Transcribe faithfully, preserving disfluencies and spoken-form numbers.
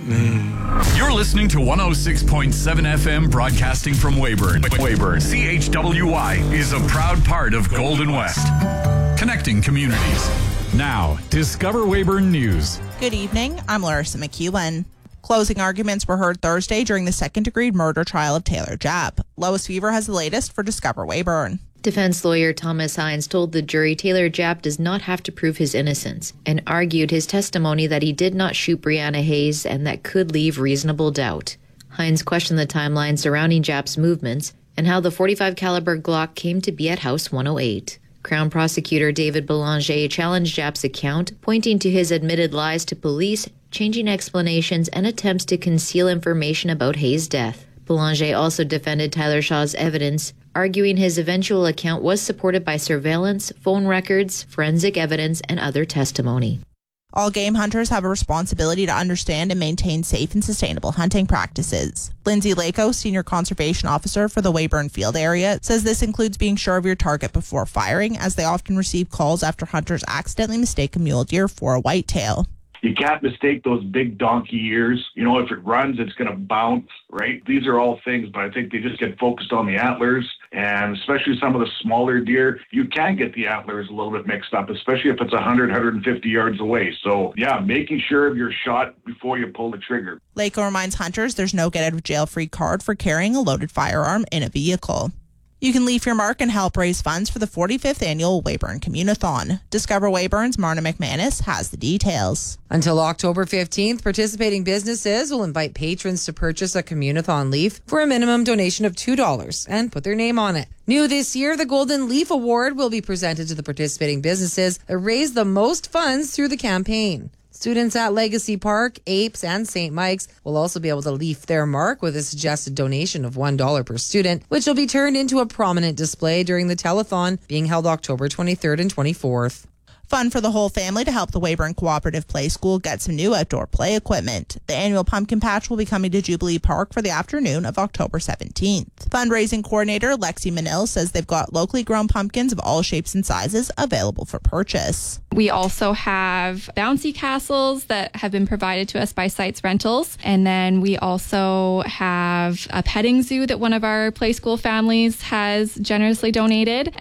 You're listening to one oh six point seven F M, broadcasting from Weyburn. Weyburn, C H W Y is a proud part of Golden West, connecting communities. Now, Discover Weyburn News. Good evening. I'm Larissa McEwen. Closing arguments were heard Thursday during the second-degree murder trial of Taylor Japp. Lois Fever has the latest for Discover Weyburn. Defense lawyer Thomas Hines told the jury Taylor Japp does not have to prove his innocence and argued his testimony that he did not shoot Brianna Hayes and that could leave reasonable doubt. Hines questioned the timeline surrounding Japp's movements and how the forty-five caliber Glock came to be at House one oh eight. Crown prosecutor David Belanger challenged Japp's account, pointing to his admitted lies to police, changing explanations, and attempts to conceal information about Hayes' death. Belanger also defended Tyler Shaw's evidence, arguing his eventual account was supported by surveillance, phone records, forensic evidence, and other testimony. All game hunters have a responsibility to understand and maintain safe and sustainable hunting practices. Lindsay Lako, Senior Conservation Officer for the Weyburn Field area, says this includes being sure of your target before firing, as they often receive calls after hunters accidentally mistake a mule deer for a whitetail. You can't mistake those big donkey ears. You know, if it runs, it's going to bounce, right? These are all things, but I think they just get focused on the antlers, and especially some of the smaller deer, you can get the antlers a little bit mixed up, especially if it's one hundred, one hundred fifty yards away. So, yeah, making sure of your shot before you pull the trigger. Lako reminds hunters there's no get-out-of-jail-free card for carrying a loaded firearm in a vehicle. You can leave your mark and help raise funds for the forty-fifth annual Weyburn Communathon. Discover Weyburn's Marna McManus has the details. Until October fifteenth, participating businesses will invite patrons to purchase a Communathon leaf for a minimum donation of two dollars and put their name on it. New this year, the Golden Leaf Award will be presented to the participating businesses that raise the most funds through the campaign. Students at Legacy Park, Apes, and Saint Mike's will also be able to leaf their mark with a suggested donation of one dollar per student, which will be turned into a prominent display during the telethon being held October twenty-third and twenty-fourth. Fun for the whole family to help the Weyburn Cooperative Play School get some new outdoor play equipment. The annual pumpkin patch will be coming to Jubilee Park for the afternoon of October seventeenth. Fundraising coordinator Lexi Manil says they've got locally grown pumpkins of all shapes and sizes available for purchase. We also have bouncy castles that have been provided to us by Sites Rentals. And then we also have a petting zoo that one of our play school families has generously donated.